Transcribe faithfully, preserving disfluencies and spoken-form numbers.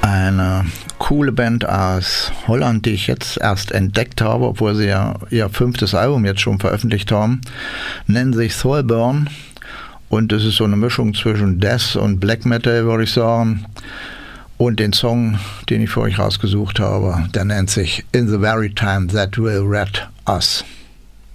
eine coole Band aus Holland, die ich jetzt erst entdeckt habe, obwohl sie ja ihr fünftes Album jetzt schon veröffentlicht haben, nennen sich Soulburn und es ist so eine Mischung zwischen Death und Black Metal, würde ich sagen. Und den Song, den ich für euch rausgesucht habe, der nennt sich In the Very Time That Will Red Us.